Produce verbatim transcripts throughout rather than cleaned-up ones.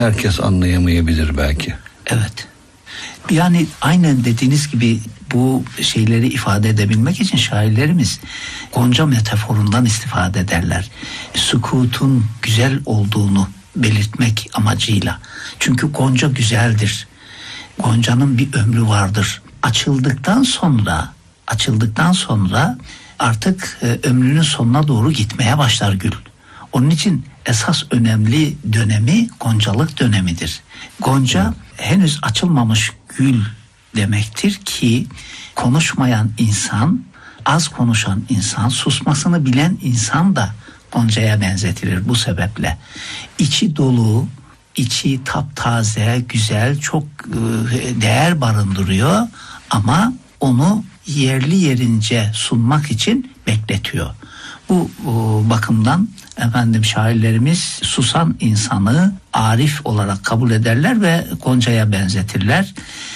herkes anlayamayabilir belki. Evet. Yani aynen dediğiniz gibi bu şeyleri ifade edebilmek için şairlerimiz Gonca metaforundan istifade ederler. Sükutun güzel olduğunu belirtmek amacıyla. Çünkü Gonca güzeldir. Gonca'nın bir ömrü vardır. Açıldıktan sonra, açıldıktan sonra artık e, ömrünün sonuna doğru gitmeye başlar gül. Onun için esas önemli dönemi Goncalık dönemidir. Gonca henüz açılmamış gül demektir ki konuşmayan insan, az konuşan insan, susmasını bilen insan da Gonca'ya benzetilir bu sebeple. İçi dolu, içi taptaze, güzel, çok e, değer barındırıyor ama onu yerli yerince sunmak için bekletiyor. Bu o, bakımdan efendim şairlerimiz susan insanı arif olarak kabul ederler ve Gonca'ya benzetirler.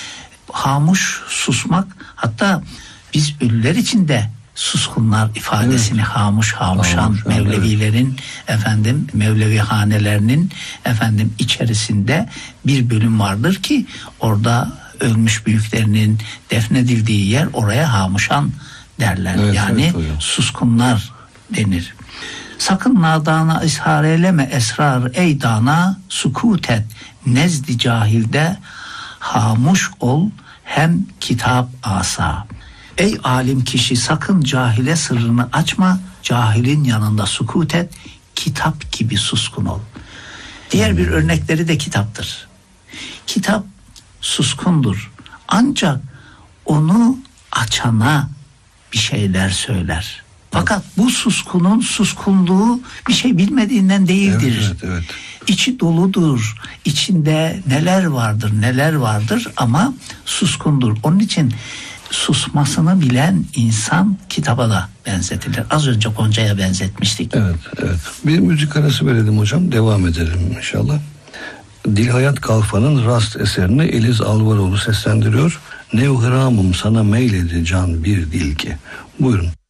Hamuş, susmak, hatta biz ölüler için de suskunlar ifadesini evet. hamuş, hamuşan hamuş, Mevlevilerin evet. efendim Mevlevi hanelerinin efendim içerisinde bir bölüm vardır ki orada ölmüş büyüklerinin defnedildiği yer, oraya hamuşan derler. Evet, yani evet, suskunlar denir. Sakın nadana ishar eyleme esrar ey dana, sukut et nezdi cahilde hamuş ol hem kitap asa. Ey alim kişi sakın cahile sırrını açma, cahilin yanında sukut et, kitap gibi suskun ol. Diğer bir örnekleri de kitaptır. Kitap suskundur. Ancak onu açana bir şeyler söyler. Fakat bu suskunun suskunluğu bir şey bilmediğinden değildir. Evet, evet, evet. İçi doludur. İçinde neler vardır, neler vardır ama suskundur. Onun için susmasını bilen insan kitaba da benzetilir. Az önce Gonca'ya benzetmiştik. Evet, evet. Bir müzik arası verelim hocam. Devam edelim inşallah. Dilhayat Kalfa'nın Rast eserini Eliz Alvaroğlu seslendiriyor. Nevhıramım sana meyledi can bir dil ki. Buyurun.